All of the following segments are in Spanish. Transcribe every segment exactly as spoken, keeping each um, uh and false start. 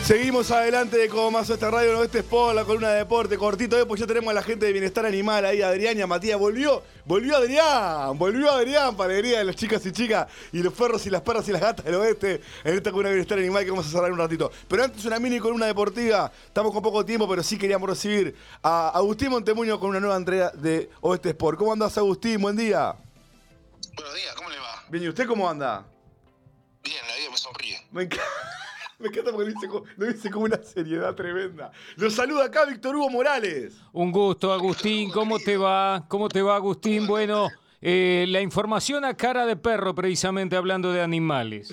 Seguimos adelante como más esta radio Noroeste Sport, la columna de deporte, cortito, ¿eh? Pues ya tenemos a la gente de Bienestar Animal ahí, Adrián y a Matías. Volvió, volvió Adrián, volvió Adrián para alegría de los chicos y chicas y los perros y las perras y las gatas del oeste en esta columna de Bienestar Animal que vamos a cerrar un ratito. Pero antes una mini columna deportiva, estamos con poco tiempo, pero sí queríamos recibir a Agustín Montemuño con una nueva entrega de Oeste Sport. ¿Cómo andás, Agustín? Buen día. Buenos días, ¿cómo le va? Bien, ¿y usted cómo anda? Bien, la vida me sonríe. Me encanta. Me encanta porque lo dice, con, lo dice con una seriedad tremenda. Lo saluda acá Víctor Hugo Morales. Un gusto, Agustín. ¿Cómo te va? ¿Cómo te va, Agustín? Bueno, eh, la información a cara de perro, precisamente hablando de animales.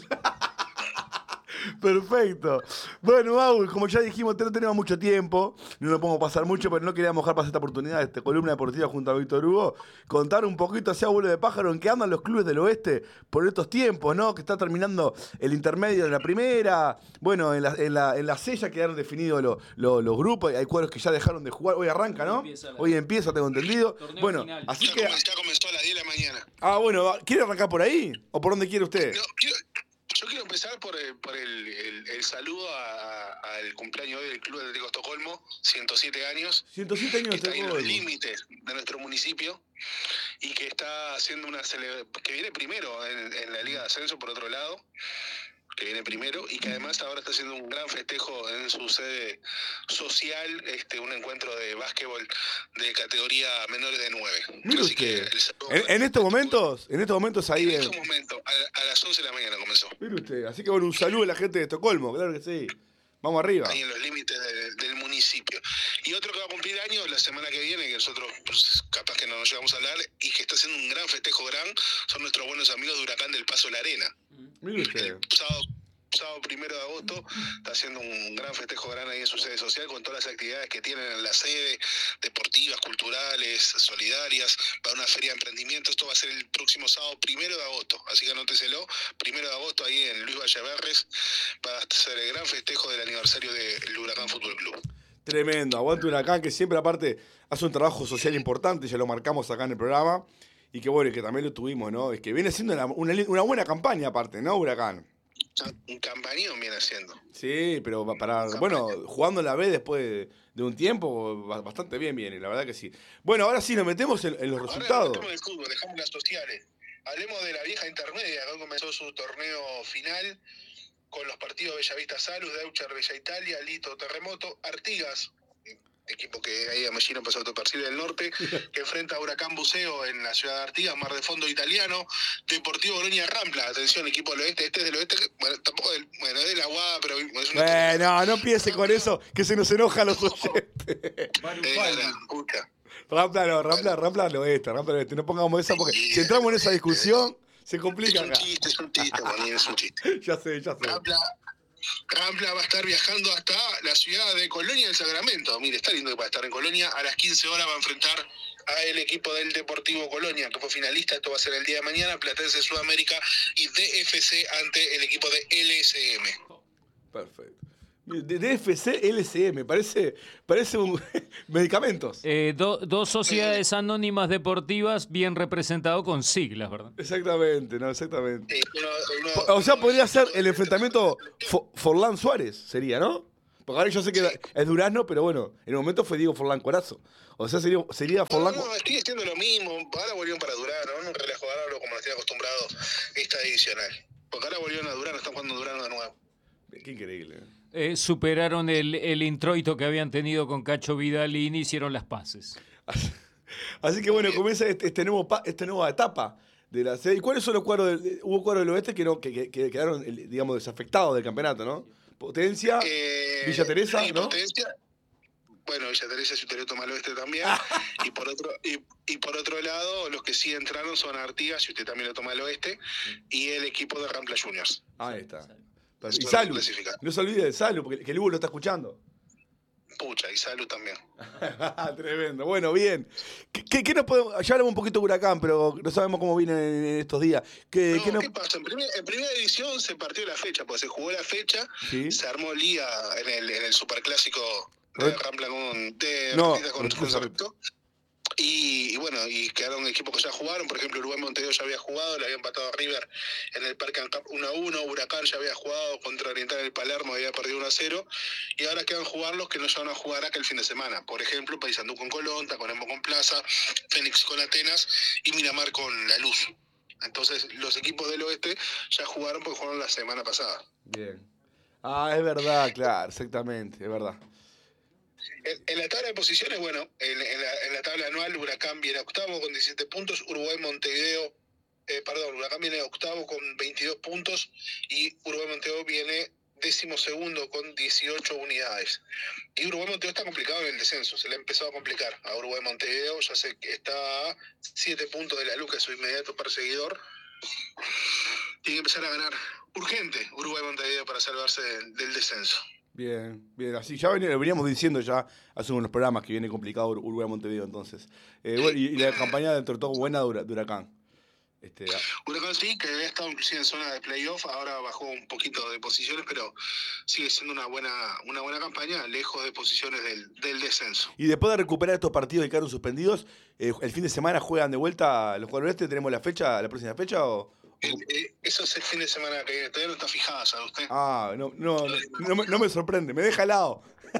Perfecto. Bueno, Agus, como ya dijimos, no tenemos mucho tiempo, no nos podemos pasar mucho, pero no queríamos dejar pasar esta oportunidad de esta columna deportiva junto a Víctor Hugo, contar un poquito hacia abuelo de pájaro en qué andan los clubes del oeste por estos tiempos, ¿no? Que está terminando el intermedio de la primera, bueno, en la, en la, en la C ya quedaron definidos lo, lo, los grupos, hay cuadros que ya dejaron de jugar, hoy arranca, ¿no? Hoy empieza, la... hoy empieza tengo entendido. Bueno, final. así ya que... Comenzó, ya comenzó a las diez de la mañana. Ah, bueno, ¿quiere arrancar por ahí? ¿O por dónde quiere usted? No, quiero... Yo quiero empezar por el, por el, el, el saludo al cumpleaños hoy del Club Atlético Estocolmo, ciento siete años. ciento siete años que está de ahí en los límites de nuestro municipio y que está haciendo una celebración, que viene primero en, en la Liga de Ascenso, por otro lado, que viene primero y que además ahora está haciendo un gran festejo en su sede social, este un encuentro de básquetbol de categoría menores de nueve. Mire Así usted, que en, en estos momentos, en estos momentos ahí... En estos momentos, a, a las once de la mañana comenzó. Mire usted, así que bueno, un saludo a la gente de Estocolmo, claro que sí. Vamos arriba. Ahí en los límites de, del municipio. Y otro que va a cumplir años la semana que viene, que nosotros pues, capaz que no nos llegamos a hablar, y que está haciendo un gran festejo gran, son nuestros buenos amigos de Huracán del Paso La Arena. Mire usted. El sábado, sábado primero de agosto está haciendo un gran festejo gran ahí en su sede social con todas las actividades que tienen en la sede, deportivas, culturales, solidarias, para una feria de emprendimiento. Esto va a ser el próximo sábado primero de agosto, así que anóteselo, primero de agosto ahí en Luis Vallaverres, va a ser el gran festejo del aniversario del Huracán Fútbol Club. Tremendo, aguante Huracán, que siempre aparte hace un trabajo social importante, ya lo marcamos acá en el programa, y que bueno, que también lo tuvimos, ¿no? Es que viene siendo una, una, una buena campaña aparte, ¿no, Huracán? Un campañón viene haciendo. Sí, pero para, bueno, jugando la B después de, de un tiempo, bastante bien viene, la verdad que sí. Bueno, ahora sí nos metemos en, en los ahora resultados. Nos metemos en el fútbol, dejamos las sociales. Hablemos de la vieja intermedia, que comenzó su torneo final con los partidos Bellavista Salus, Deucher Bella Italia, Lito Terremoto, Artigas, equipo que ahí a Mellino pasó a Autopercil del Norte, que enfrenta a Huracán Buceo en la ciudad de Artigas, Mar de Fondo italiano, Deportivo Bolonia Rampla, atención, equipo del oeste, este es del oeste, bueno, tampoco del, bueno, es de la Guada, pero es un Bueno, no empiece con eso, que se nos enoja a los oyentes. Eh, puta. Rampla no, Rampla, Rampla al oeste, Rampla al oeste, no pongamos esa porque si entramos en esa discusión, se complica acá. Es un chiste, es un chiste, Juanín, es un chiste. Ya sé, ya sé. Rampla, Rampla va a estar viajando hasta la ciudad de Colonia del Sacramento. Mire, está lindo que va a estar en Colonia. A las quince horas va a enfrentar a el equipo del Deportivo Colonia, que fue finalista. Esto va a ser el día de mañana. Platense Sudamérica y D F C ante el equipo de L S M. Perfecto. De D F C L C M, parece, parece un medicamentos. Eh, do, dos sociedades anónimas deportivas bien representado con siglas, ¿verdad? Exactamente, no, exactamente. Eh, uno, uno, o sea, podría ser el enfrentamiento Fo Forlán Suárez, sería, ¿no? Porque ahora yo sé que sí. Es Durazno, pero bueno, en el momento fue Diego Forlán Corazo. O sea, sería, sería Forlán... No, no, sigue siendo lo mismo. Ahora volvieron para Durazno, no un relajo bárbaro como nos tiene acostumbrado esta edicional. Porque ahora volvieron a Durazno, están jugando Durazno de nuevo. Qué increíble, ¿eh? Eh, superaron el, el introito que habían tenido con Cacho Vidalín y hicieron las paces. Así, así que bueno, comienza este, este nuevo esta nueva etapa de la serie. ¿Y cuáles son los cuadros? Del, hubo cuadros del oeste que, no, que, que, que quedaron, digamos, desafectados del campeonato, ¿no? Potencia, eh, Villa Teresa, sí, ¿no? Potencia. Bueno, Villa Teresa y Ciudad Toma al Oeste también. y por otro y, y por otro lado, los que sí entraron son Artigas, si usted también lo toma al Oeste, y el equipo de Rampla Juniors. Ahí está. Y Salud, no se olvide de Salud, porque que el Hugo lo está escuchando. Pucha, y Salud también. Tremendo. Bueno, bien. ¿Qué, qué, qué nos podemos, ya hablamos un poquito de Huracán, pero no sabemos cómo viene en estos días. ¿Qué, no, ¿qué, nos... ¿qué pasa? En, primer, en primera división se partió la fecha, pues se jugó la fecha, ¿sí? Se armó liga en el, en el superclásico de Rampla con, de no, con, con Cerrito. Y, y bueno, y quedaron equipos que ya jugaron. Por ejemplo, Uruguay Montevideo ya había jugado, le había empatado a River en el Parque Ancap uno a uno. Huracán ya había jugado contra Oriental en el Palermo, había perdido uno a cero. Y ahora quedan jugar los que no se van a jugar acá el fin de semana. Por ejemplo, Paysandú con Colón, Tacuarembó con Plaza, Fénix con Atenas y Miramar con La Luz. Entonces, los equipos del oeste ya jugaron porque jugaron la semana pasada. Bien. Ah, es verdad, claro, exactamente, es verdad. En, en la tabla de posiciones, bueno, en, en, la, en la tabla anual, Huracán viene octavo con diecisiete puntos, Uruguay Montevideo, eh, perdón, Huracán viene octavo con veintidós puntos y Uruguay Montevideo viene décimo segundo con dieciocho unidades. Y Uruguay Montevideo está complicado en el descenso, se le ha empezado a complicar a Uruguay Montevideo, ya sé que está a siete puntos de La Luz, que es su inmediato perseguidor. Tiene que empezar a ganar urgente Uruguay Montevideo para salvarse de, del descenso. Bien, bien, así ya ven- lo veníamos diciendo ya hace unos programas que viene complicado Ur- Uruguay Montevideo entonces. Eh, bueno, y, y la campaña dentro de todo buena de, Hura- de Huracán. Este, ah, Huracán sí, que había estado inclusive en zona de playoff, ahora bajó un poquito de posiciones, pero sigue siendo una buena una buena campaña, lejos de posiciones del, del descenso. y después de recuperar estos partidos que quedaron suspendidos, eh, el fin de semana juegan de vuelta los jugadores este, ¿tenemos la fecha, la próxima fecha o...? Eh, eh, eso es el fin de semana que viene, todavía no está fijada, ¿sabe usted? Ah, no, no, no, no me, no me sorprende, me deja helado.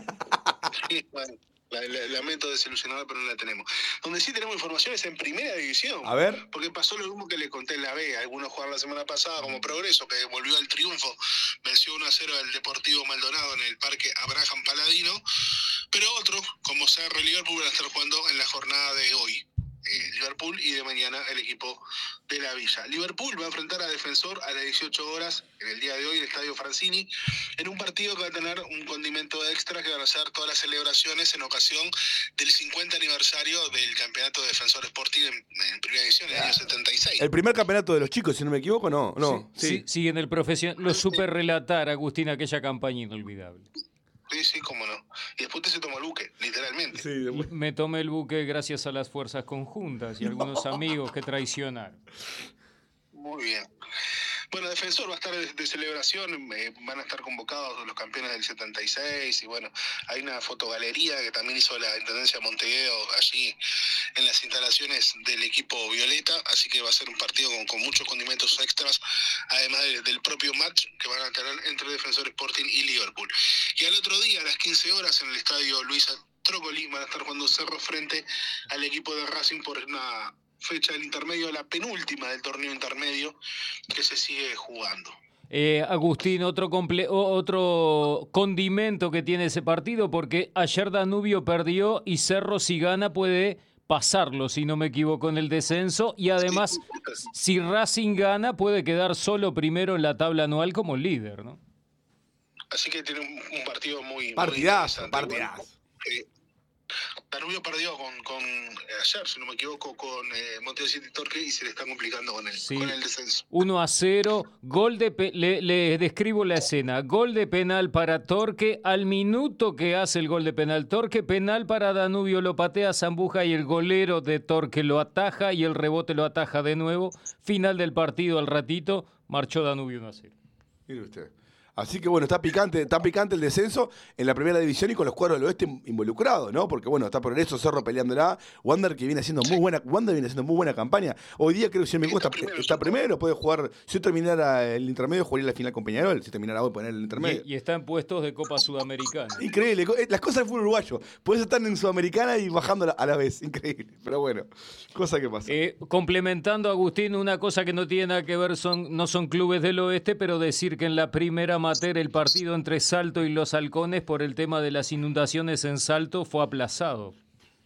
Sí, bueno, la, la, lamento desilusionado, pero no la tenemos. Donde sí tenemos informaciones en primera división. A ver. Porque pasó lo mismo que le conté en la B. Algunos jugaron la semana pasada como Progreso, que volvió al triunfo, venció uno a cero al Deportivo Maldonado en el Parque Abraham Paladino. Pero otros, como Cerro y Liverpool, van a estar jugando en la jornada de hoy. Eh, Liverpool y de mañana el equipo de la Villa. Liverpool va a enfrentar a Defensor a las dieciocho horas en el día de hoy en el Estadio Francini, en un partido que va a tener un condimento extra que van a ser todas las celebraciones en ocasión del cincuenta aniversario del campeonato de Defensor Sporting en, en primera división en el año setenta y seis. El primer campeonato de los chicos, si no me equivoco, no, no. Sí, Sí, sí, sí, en el profesional. Lo supe relatar, Agustín, aquella campaña inolvidable. Sí, sí, cómo no. Y después te se tomó el buque, literalmente. sí, después- Me tomé el buque gracias a las fuerzas conjuntas y algunos amigos que traicionaron. Muy bien. Bueno, Defensor va a estar de, de celebración, eh, van a estar convocados los campeones del setenta y seis y bueno, hay una fotogalería que también hizo la Intendencia de Montevideo allí en las instalaciones del equipo Violeta, así que va a ser un partido con, con muchos condimentos extras, además de, del propio match que van a tener entre Defensor Sporting y Liverpool. Y al otro día, a las quince horas, en el estadio Luisa Trócoli, van a estar jugando Cerro frente al equipo de Racing por una fecha del intermedio, la penúltima del torneo intermedio que se sigue jugando. Eh, Agustín, otro, comple otro condimento que tiene ese partido, porque ayer Danubio perdió y Cerro, si gana, puede pasarlo, si no me equivoco, en el descenso. Y además, si Racing gana, puede quedar solo primero en la tabla anual como líder, ¿no? Así que tiene un, un partido muy... Partidazo, muy partidazo. bueno, eh, Danubio perdió con, con ayer, si no me equivoco, con eh, Montevideo City Torque y se le está complicando con el, Sí. con el descenso. uno a cero, gol de pe le, le describo la escena, gol de penal para Torque, al minuto que hace el gol de penal Torque, penal para Danubio, lo patea Zambuja y el golero de Torque lo ataja y el rebote lo ataja de nuevo, final del partido al ratito, marchó Danubio uno a cero. Mire usted. Así que bueno, está picante, está picante el descenso en la primera división y con los cuadros del oeste involucrados, ¿no? Porque bueno, está Progreso, Cerro peleándola, Wander que viene haciendo muy buena, Wander viene haciendo muy buena campaña. Hoy día creo que si no me equivoco, está, primero, está primero, puede jugar, si terminara el intermedio, jugaría la final con Peñarol, si terminara hoy poner el intermedio. Y, y está en puestos de Copa Sudamericana. Increíble, co- eh, las cosas del fútbol uruguayo. Puedes estar en Sudamericana y bajando a la, a la vez, increíble. Pero bueno, cosa que pasa. Eh, complementando, Agustín, una cosa que no tiene nada que ver, son, no son clubes del oeste, pero decir que en la primera amateur el partido entre Salto y Los Halcones por el tema de las inundaciones en Salto fue aplazado.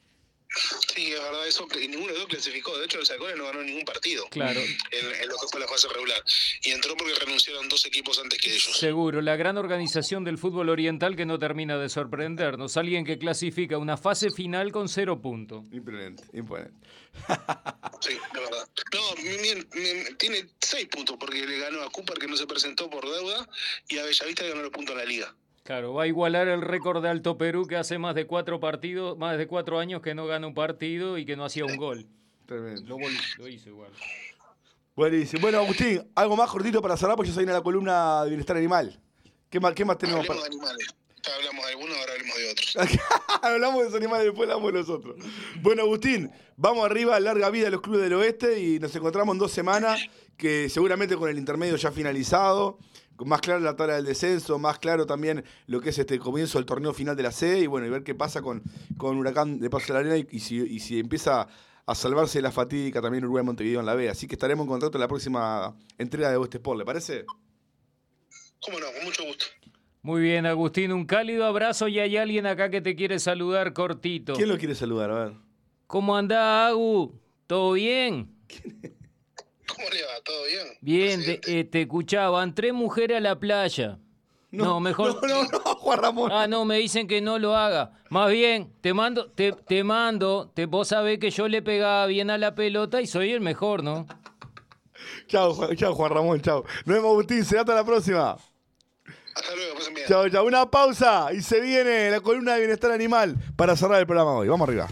Sí, es verdad eso, que ninguno de los dos clasificó. De hecho, los Halcones no ganó ningún partido Claro. en, en lo que fue la fase regular. Y entró porque renunciaron dos equipos antes que ellos. Seguro, la gran organización del fútbol oriental que no termina de sorprendernos. Alguien que clasifica una fase final con cero puntos. Imponente, imponente. Sí, de verdad. No, mi- mi- mi- tiene seis puntos porque le ganó a Cooper que no se presentó por deuda y a Bellavista le ganó los puntos en la liga. Claro, va a igualar el récord de Alto Perú que hace más de cuatro partidos, más de cuatro años que no gana un partido y que no hacía un gol. Tremendo. Lo, vol- lo hizo igual. Buenísimo. Bueno, Agustín, algo más cortito para cerrar, porque ya se viene la columna de Bienestar Animal. ¿Qué más, qué más tenemos Hablemos para...? de animales. ya hablamos de algunos, ahora hablamos de otros. Hablamos de esos animales, después hablamos de nosotros. Bueno, Agustín, vamos arriba, larga vida a los clubes del oeste y nos encontramos en dos semanas, que seguramente con el intermedio ya finalizado, más claro la tabla del descenso, más claro también lo que es este comienzo del torneo final de la C, y bueno, y ver qué pasa con, con Huracán de Paso de la Arena y, y, si, y si empieza a salvarse la fatídica también Uruguay Montevideo en la B. Así que estaremos en contacto en la próxima entrega de Oeste Sport, ¿le parece? Cómo no, con mucho gusto. Muy bien, Agustín, un cálido abrazo y hay alguien acá que te quiere saludar cortito. ¿Quién lo quiere saludar? A ver. ¿Cómo andás, Agu? ¿Todo bien? ¿Cómo le va? ¿Todo bien? Bien, te, eh, te escuchaban tres mujeres a la playa. No, no mejor. No, no, no, Juan Ramón. Ah, no, me dicen que no lo haga. Más bien, te mando, te, te mando, te, vos sabés que yo le pegaba bien a la pelota y soy el mejor, ¿no? Chao, Juan, chao, Juan Ramón, chao. Nos vemos, Agustín, será hasta la próxima. Hasta luego, pasen bien. Chao, chao. Una pausa y se viene la columna de Bienestar Animal para cerrar el programa hoy. Vamos arriba.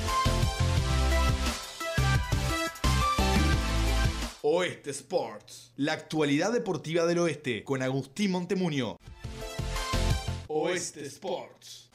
Oeste Sports, la actualidad deportiva del oeste, con Agustín Montemunio. Oeste Sports.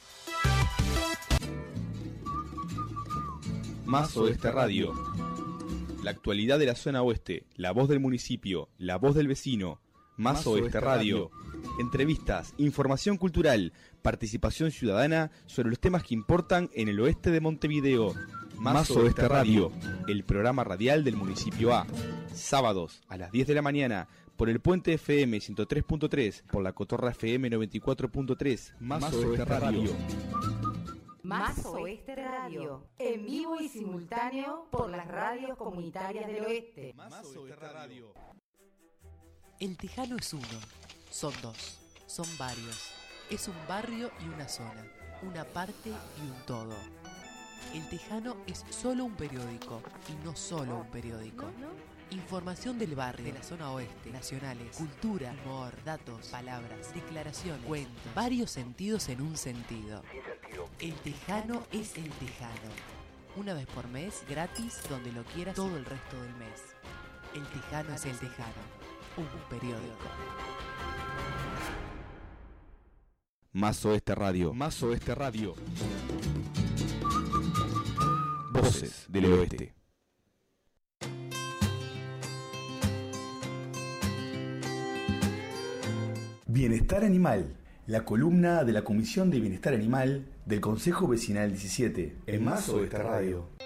Más Oeste Radio. La actualidad de la zona oeste, la voz del municipio, la voz del vecino. Más, Más Oeste, Oeste Radio. Radio. Entrevistas, información cultural, participación ciudadana sobre los temas que importan en el oeste de Montevideo. Más, Más Oeste Radio, el programa radial del municipio A. Sábados a las diez de la mañana por el Puente F M ciento tres punto tres, por la Cotorra F M noventa y cuatro punto tres. Más, Más Oeste, Oeste Radio. Radio. Más Oeste Radio, en vivo y simultáneo por las radios comunitarias del oeste. Más Oeste Radio. El Tejano es uno, son dos, son varios. Es un barrio y una zona, una parte y un todo. El Tejano es solo un periódico y no solo un periódico. Información del barrio, de la zona oeste, nacionales, cultura, humor, datos, palabras, declaraciones, cuentos, varios sentidos en un sentido. El Tejano es el Tejano. Una vez por mes, gratis, donde lo quieras, todo el resto del mes. El Tejano es el Tejano, un periódico. Más Oeste Radio. Más Oeste Radio. Voces del Oeste. Bienestar Animal, la columna de la Comisión de Bienestar Animal del Consejo Vecinal diecisiete, en Más Oeste Radio.